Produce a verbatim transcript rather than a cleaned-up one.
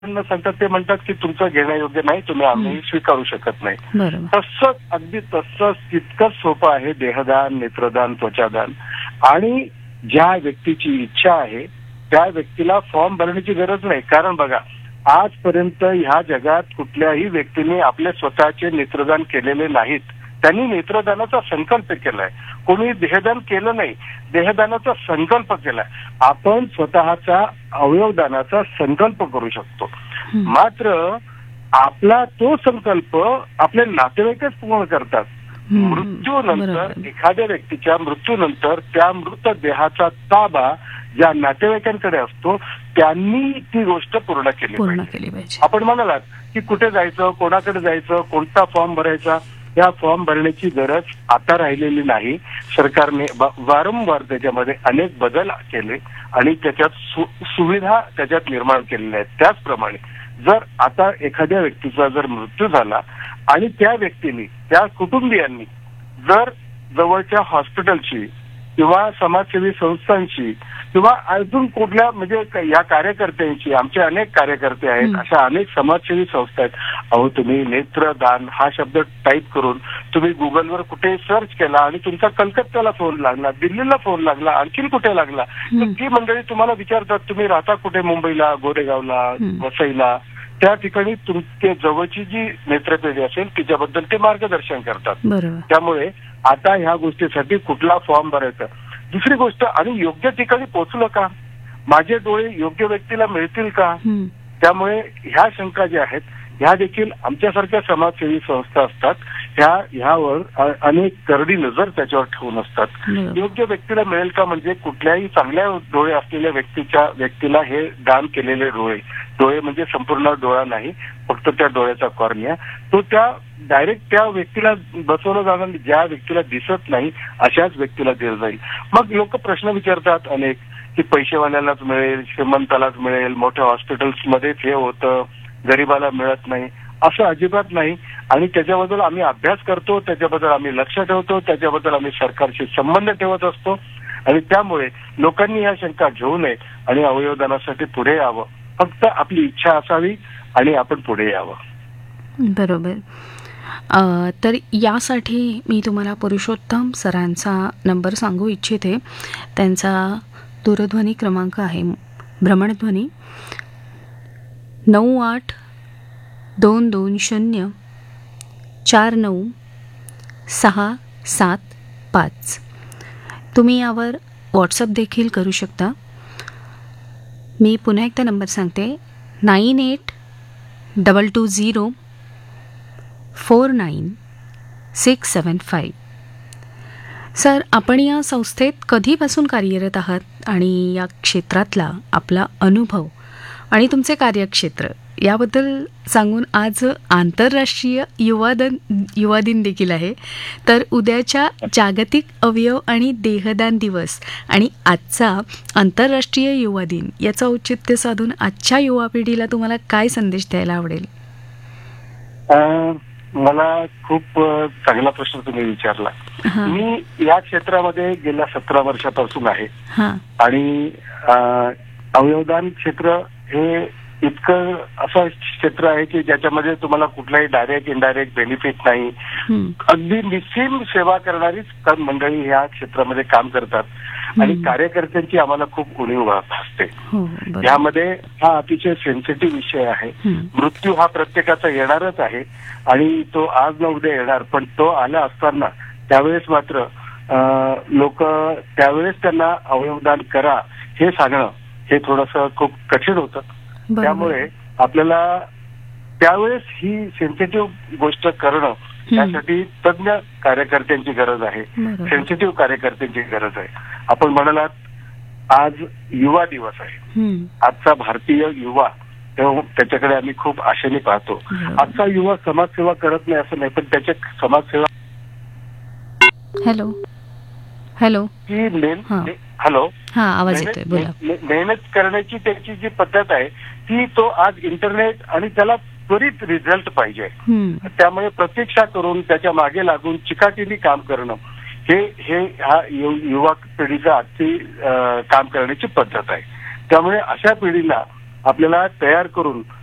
सांगतात ते म्हणतात की तुमचं घेणं योग्य नाही, तुम्ही आम्ही स्वीकारू शकत नाही. तसंच अगदी तसंच तितकंच सोपं आहे देहदान, नेत्रदान, त्वचादान. आणि ज्या व्यक्तीची इच्छा आहे त्या व्यक्तीला फॉर्म भरण्याची गरज नाही. कारण बघा, आजपर्यंत ह्या जगात कुठल्याही व्यक्तीने आपले स्वतःचे नेत्रदान केलेले नाहीत. त्यांनी नेत्रदानाचा संकल्प केलाय. कोणी देहदान केलं नाही, देहदानाचा संकल्प केलाय. आपण स्वतःचा अवयवदानाचा संकल्प करू शकतो. मात्र आपला तो संकल्प आपले नातेवाईकच पूर्ण करतात. मृत्यूनंतर एखाद्या व्यक्तीच्या मृत्यूनंतर त्या मृतदेहाचा ताबा ज्या नातेवाईकांकडे असतो त्यांनी ती गोष्ट पूर्ण केली पाहिजे. आपण म्हणालात की कुठे जायचं, कोणाकडे जायचं, कोणता फॉर्म भरायचा, या फॉर्म भरण्याची गरज आता राहिलेली नाही. सरकारने वारंवार त्याच्यामध्ये अनेक बदल केले आणि त्याच्यात सु, सुविधा त्याच्यात निर्माण केलेल्या आहेत. त्याचप्रमाणे जर आता एखाद्या व्यक्तीचा जर मृत्यू झाला आणि त्या व्यक्तीने, त्या कुटुंबियांनी जर जवळच्या हॉस्पिटलची किंवा समाजसेवी संस्थांची किंवा अजून कुठल्या म्हणजे या कार्यकर्त्यांची, आमचे अनेक कार्यकर्ते आहेत, अशा अनेक समाजसेवी संस्था आहेत. अहो, तुम्ही नेत्रदान हा शब्द टाईप करून तुम्ही गुगलवर कुठे सर्च केला आणि तुमचा कलकत्त्याला फोन लागला, दिल्लीला फोन लागला, आणखीन कुठे लागला, तर ती मंडळी तुम्हाला विचारतात तुम्ही राहता कुठे, मुंबईला, गोरेगावला, वसईला, त्या ठिकाणी तुमची जवळची जी नेत्रपेढी असेल तिच्याबद्दल ते मार्गदर्शन करतात. त्यामुळे आता ह्या गोष्टीसाठी कुठला फॉर्म भरायचा. दुसरी गोष्ट, आणि योग्य ठिकाणी पोहोचलं का, माझे डोळे योग्य व्यक्तीला मिळतील का, त्यामुळे ह्या शंका ज्या आहेत ह्या देखील आमच्यासारख्या समाजसेवी संस्था असतात, ह्या ह्यावर अनेक करडी नजर त्याच्यावर ठेवून असतात. योग्य व्यक्तीला मिळेल का, म्हणजे कुठल्याही चांगल्या डोळे असलेल्या व्यक्तीच्या व्यक्तीला हे दान केलेले डोळे, डोळे म्हणजे संपूर्ण डोळा नाही, फक्त त्या डोळ्याचा कॉर्निया, तो त्या डायरेक्ट त्या व्यक्तीला बसवलं जाणार, ज्या व्यक्तीला दिसत नाही अशाच व्यक्तीला दिलं जाईल. मग लोक प्रश्न विचारतात अनेक की पैसेवाल्यालाच मिळेल, श्रीमंतालाच मिळेल, मोठ्या हॉस्पिटल्समध्येच हे होतं, गरीबाला मिळत नाही, असं अजिबात नाही. आणि त्याच्याबद्दल आम्ही अभ्यास करतो, त्याच्याबद्दल आम्ही लक्ष ठेवतो, त्याच्याबद्दल आम्ही सरकारशी संबंध ठेवत असतो. आणि त्यामुळे लोकांनी ह्या शंका घेऊ नये आणि अवयवदानासाठी पुढे यावं. फक्त आपली इच्छा असावी आणि आपण पुढे यावं. बरोबर. तर यासाठी मी तुम्हाला पुरुषोत्तम सरांचा नंबर सांगू इच्छिते. त्यांचा दूरध्वनी क्रमांक आहे भ्रमणध्वनी नऊ आठ दोन दोन शून्य चार नऊ सहा सात पाच. तुम्ही यावर व्हॉट्सअप देखील करू शकता. मी पुन्हा एकदा नंबर सांगते, nine eight double two zero four nine six सेवन फाईव्ह. सर, आपण या संस्थेत कधीपासून कार्यरत आहात आणि या क्षेत्रातला आपला अनुभव आणि तुमचे कार्यक्षेत्र याबद्दल सांगून, आज आंतरराष्ट्रीय युवा दिन युवा दिन देखील आहे, तर उद्याच्या जागतिक अवयव आणि देहदान दिवस आणि आजचा आंतरराष्ट्रीय युवा दिन याचं औचित्य साधून आजच्या युवा पिढीला तुम्हाला काय संदेश द्यायला आवडेल? मला खूप चांगला प्रश्न तुम्ही विचारला. मी या क्षेत्रामध्ये गेल्या सतरा वर्षापासून आहे आणि अवयवदान क्षेत्र हे इतकं असं क्षेत्र आहे की ज्याच्यामध्ये तुम्हाला कुठलाही डायरेक्ट इनडायरेक्ट बेनिफिट नाही. अगदी निस्सीम सेवा करणारीच मंडळी ह्या क्षेत्रामध्ये काम करतात आणि कार्यकर्त्यांची आम्हाला खूप उणीव भासते. यामध्ये हा अतिशय सेन्सिटिव्ह विषय आहे. मृत्यू हा प्रत्येकाचा येणारच आहे आणि तो आज न उद्या येणार, पण तो आला असताना त्यावेळेस मात्र लोक त्यावेळेस त्यांना अवयवदान करा हे सांगणं हे थोडंसं खूप कठीण होतं. त्यामुळे आपल्याला त्यावेळेस ही सेन्सिटिव्ह गोष्ट करणं त्यासाठी तज्ञ कार्यकर्त्यांची गरज आहे, सेन्सिटिव्ह कार्यकर्त्यांची गरज आहे. आपण म्हणालात आज युवा दिवस आहे, आजचा भारतीय युवा त्याच्याकडे आम्ही खूप आशेने पाहतो. आजचा युवा समाजसेवा करत नाही असं नाही, पण त्याच्या समाजसेवा हॅलो हॅलो की मेन हॅलो हा आवाज येतोय, बोला. मेहनत करण्याची त्याची जी पद्धत आहे ती तो आज इंटरनेट आणि त्याला त्वरित रिझल्ट पाहिजे, त्यामुळे प्रतीक्षा करून त्याच्या मागे लागून चिकाटीने काम करणं हे हे हा युवा पिढीचा आजची काम करण्याची पद्धत आहे. त्यामुळे अशा पिढीला आपल्याला तयार करून